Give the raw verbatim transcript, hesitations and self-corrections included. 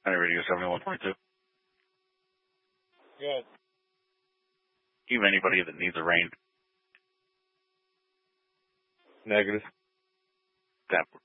Honey Radio seventy-one point two. Good. Do you have anybody that needs a rain? Negative. That